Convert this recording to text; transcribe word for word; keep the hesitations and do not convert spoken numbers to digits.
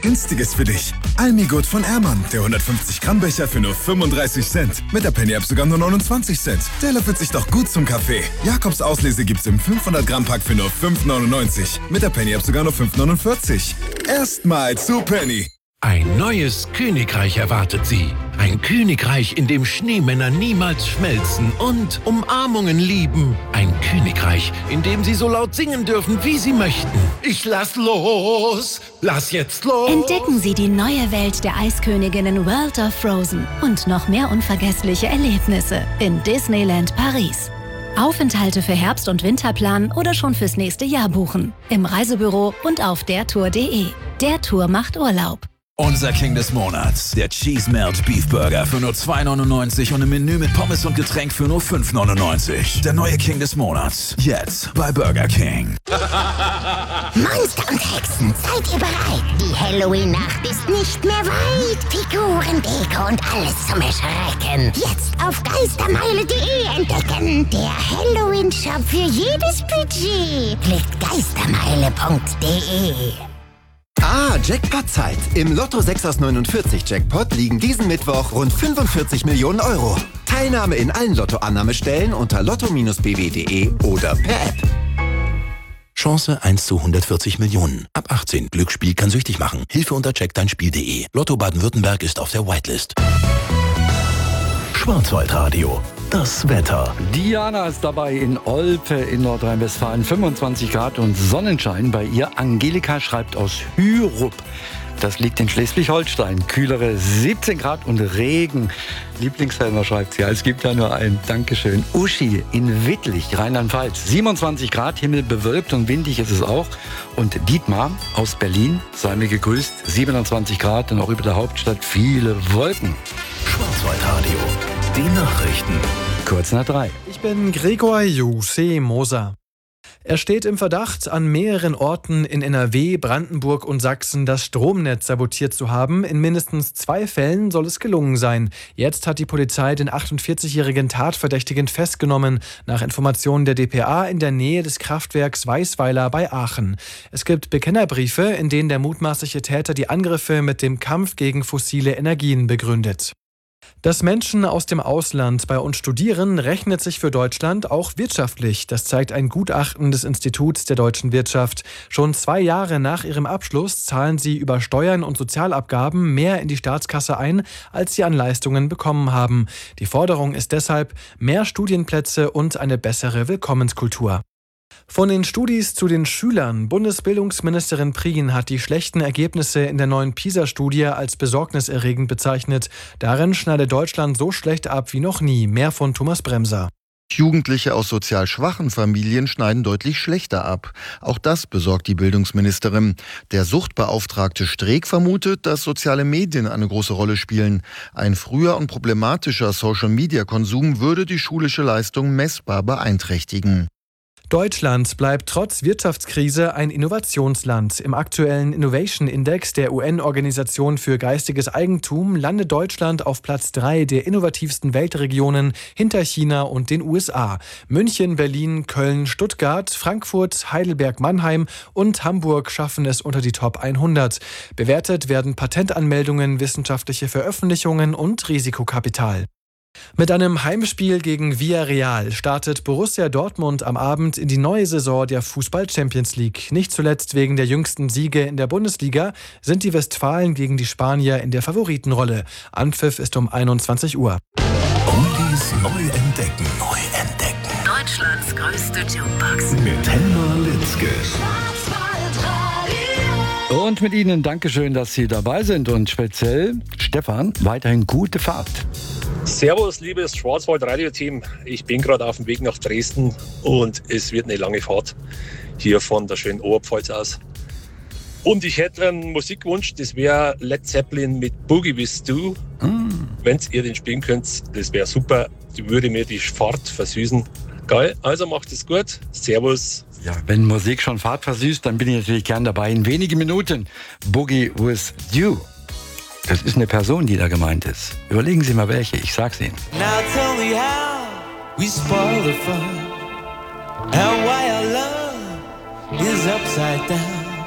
Günstiges für dich. Almigut von Ehrmann, der hundertfünfzig Gramm Becher für nur fünfunddreißig Cent. Mit der Penny-App sogar nur neunundzwanzig Cent. Der löffelt sich doch gut zum Kaffee. Jakobs Auslese gibt's im fünfhundert Gramm Pack für nur fünf neunundneunzig. Mit der Penny-App sogar nur fünf neunundvierzig. Erstmal zu Penny. Ein neues Königreich erwartet Sie. Ein Königreich, in dem Schneemänner niemals schmelzen und Umarmungen lieben. Ein Königreich, in dem Sie so laut singen dürfen, wie Sie möchten. Ich lass los! Lass jetzt los! Entdecken Sie die neue Welt der Eisköniginnen World of Frozen und noch mehr unvergessliche Erlebnisse in Disneyland Paris. Aufenthalte für Herbst- und Winterplan oder schon fürs nächste Jahr buchen. Im Reisebüro und auf dertour punkt de. Der Tour macht Urlaub. Unser King des Monats, der Cheese Melt Beef Burger für nur zwei neunundneunzig und ein Menü mit Pommes und Getränk für nur fünf neunundneunzig. Der neue King des Monats, jetzt bei Burger King. Monster und Hexen, seid ihr bereit? Die Halloween-Nacht ist nicht mehr weit. Figuren, Deko und alles zum Erschrecken. Jetzt auf geistermeile punkt de entdecken. Der Halloween-Shop für jedes Budget. Klickt geistermeile punkt de. Ah, Jackpot-Zeit. Im Lotto sechs aus neunundvierzig Jackpot liegen diesen Mittwoch rund fünfundvierzig Millionen Euro. Teilnahme in allen Lotto-Annahmestellen unter lotto b w punkt de oder per App. Chance eins zu hundertvierzig Millionen. Ab achtzehn. Glücksspiel kann süchtig machen. Hilfe unter check dein Spiel punkt de. Lotto Baden-Württemberg ist auf der Whitelist. Schwarzwaldradio. Das Wetter. Diana ist dabei in Olpe in Nordrhein-Westfalen. fünfundzwanzig Grad und Sonnenschein bei ihr. Angelika schreibt aus Hürup. Das liegt in Schleswig-Holstein. Kühlere siebzehn Grad und Regen. Lieblingshelmer schreibt sie. Ja, es gibt ja nur einen. Dankeschön. Uschi in Wittlich, Rheinland-Pfalz. siebenundzwanzig Grad, Himmel bewölkt und windig ist es auch. Und Dietmar aus Berlin, sei mir gegrüßt. siebenundzwanzig Grad und auch über der Hauptstadt viele Wolken. Schwarzwaldradio. Die Nachrichten. Kurz nach drei. Ich bin Gregor Juse Moser. Er steht im Verdacht, an mehreren Orten in N R W, Brandenburg und Sachsen das Stromnetz sabotiert zu haben. In mindestens zwei Fällen soll es gelungen sein. Jetzt hat die Polizei den achtundvierzigjährigen Tatverdächtigen festgenommen, nach Informationen der D P A in der Nähe des Kraftwerks Weißweiler bei Aachen. Es gibt Bekennerbriefe, in denen der mutmaßliche Täter die Angriffe mit dem Kampf gegen fossile Energien begründet. Dass Menschen aus dem Ausland bei uns studieren, rechnet sich für Deutschland auch wirtschaftlich. Das zeigt ein Gutachten des Instituts der deutschen Wirtschaft. Schon zwei Jahre nach ihrem Abschluss zahlen sie über Steuern und Sozialabgaben mehr in die Staatskasse ein, als sie an Leistungen bekommen haben. Die Forderung ist deshalb mehr Studienplätze und eine bessere Willkommenskultur. Von den Studis zu den Schülern. Bundesbildungsministerin Prien hat die schlechten Ergebnisse in der neuen PISA-Studie als besorgniserregend bezeichnet. Darin schneidet Deutschland so schlecht ab wie noch nie. Mehr von Thomas Bremser. Jugendliche aus sozial schwachen Familien schneiden deutlich schlechter ab. Auch das besorgt die Bildungsministerin. Der Suchtbeauftragte Streeck vermutet, dass soziale Medien eine große Rolle spielen. Ein früher und problematischer Social-Media-Konsum würde die schulische Leistung messbar beeinträchtigen. Deutschland bleibt trotz Wirtschaftskrise ein Innovationsland. Im aktuellen Innovation Index der U N-Organisation für geistiges Eigentum landet Deutschland auf Platz drei der innovativsten Weltregionen hinter China und den U S A. München, Berlin, Köln, Stuttgart, Frankfurt, Heidelberg, Mannheim und Hamburg schaffen es unter die Top hundert. Bewertet werden Patentanmeldungen, wissenschaftliche Veröffentlichungen und Risikokapital. Mit einem Heimspiel gegen Villarreal startet Borussia Dortmund am Abend in die neue Saison der Fußball-Champions League. Nicht zuletzt wegen der jüngsten Siege in der Bundesliga sind die Westfalen gegen die Spanier in der Favoritenrolle. Anpfiff ist um einundzwanzig Uhr. Oldies neu entdecken. Neu entdecken. Deutschlands größte Jukebox. Mit Helma Litzke. Und mit Ihnen Dankeschön, dass Sie dabei sind. Und speziell Stefan, weiterhin gute Fahrt. Servus, liebes Schwarzwald-Radio-Team. Ich bin gerade auf dem Weg nach Dresden und es wird eine lange Fahrt hier von der schönen Oberpfalz aus. Und ich hätte einen Musikwunsch, das wäre Led Zeppelin mit Boogie With Stu. Mm. Wenn ihr den spielen könnt, das wäre super. Die würde mir die Fahrt versüßen. Geil, also macht es gut. Servus. Ja, wenn Musik schon Fahrt versüßt, dann bin ich natürlich gern dabei. In wenigen Minuten Boogie With You. Das ist eine Person, die da gemeint ist. Überlegen Sie mal welche, ich sag's Ihnen. Now tell me how we spoil the fun and why our love is upside down.